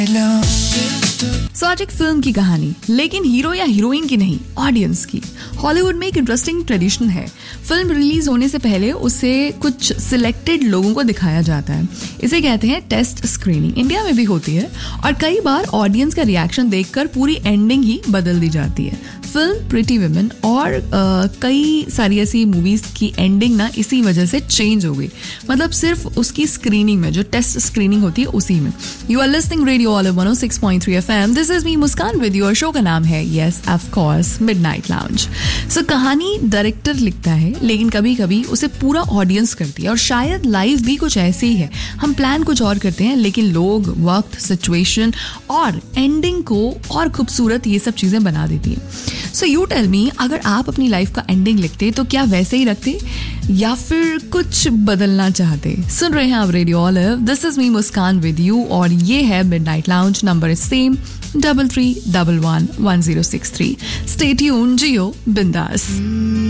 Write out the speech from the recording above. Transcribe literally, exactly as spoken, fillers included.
सो आज एक फिल्म की कहानी, लेकिन हीरो या हीरोइन की नहीं, ऑडियंस की। हॉलीवुड में एक इंटरेस्टिंग ट्रेडिशन है। फिल्म रिलीज होने से पहले उसे कुछ सिलेक्टेड लोगों को दिखाया जाता है। इसे कहते हैं टेस्ट स्क्रीनिंग। इंडिया में भी होती है और कई बार ऑडियंस का रिएक्शन देखकर पूरी एंडिंग ही बदल दी जाती है। फिल्म प्रिटी वुमेन और आ, कई सारी ऐसी मूवीज की एंडिंग ना इसी वजह से चेंज हो गई। मतलब सिर्फ उसकी स्क्रीनिंग में, जो टेस्ट स्क्रीनिंग होती है उसी में। You are listening radio olive one O six point three FM. This is me Muskan with your show का नाम है yes of course midnight lounge. सो कहानी डायरेक्टर लिखता है, लेकिन कभी कभी उसे पूरा ऑडियंस करती है। और शायद लाइफ भी कुछ ऐसे ही है। हम प्लान कुछ और करते हैं, लेकिन लोग, वक्त, सिचुएशन और एंडिंग को और खूबसूरत ये सब चीजें बना देती है। सो यू टेल मी, अगर आप अपनी लाइफ का एंडिंग लिखते तो क्या वैसे ही रखते या फिर कुछ बदलना चाहते? सुन रहे हैं आप radio olive. This is me Muskan with you और ये है midnight lounge. Number is same double three double one one zero six three. Stay tuned, जियो बिंदास।